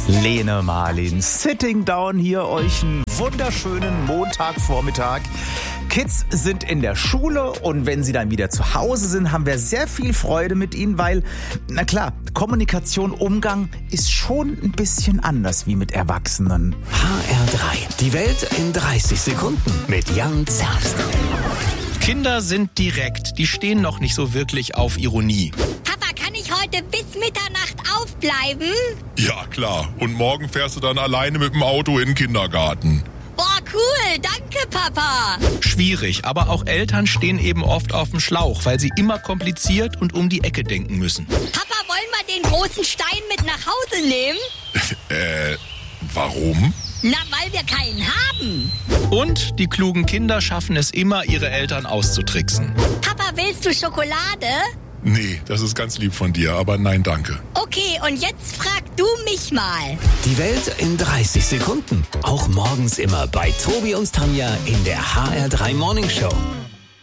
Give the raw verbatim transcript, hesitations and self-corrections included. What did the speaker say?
Lene Marlin, Sitting Down hier, euch einen wunderschönen Montagvormittag. Kids sind in der Schule und wenn sie dann wieder zu Hause sind, haben wir sehr viel Freude mit ihnen, weil, na klar, Kommunikation, Umgang ist schon ein bisschen anders wie mit Erwachsenen. H R drei, die Welt in dreißig Sekunden mit Jan Zerbst. Kinder sind direkt, die stehen noch nicht so wirklich auf Ironie. Papa, kann ich heute bis Mitternacht aufbleiben? Ja, klar. Und morgen fährst du dann alleine mit dem Auto in den Kindergarten. Boah, cool, danke, Papa. Schwierig, aber auch Eltern stehen eben oft auf dem Schlauch, weil sie immer kompliziert und um die Ecke denken müssen. Papa, wollen wir den großen Stein mit nach Hause nehmen? äh, warum? Na, weil wir keinen haben. Und die klugen Kinder schaffen es immer, ihre Eltern auszutricksen. Papa, willst du Schokolade? Nee, das ist ganz lieb von dir, aber nein, danke. Okay, und jetzt frag du mich mal. Die Welt in dreißig Sekunden. Auch morgens immer bei Tobi und Tanja in der H R drei Morning Show.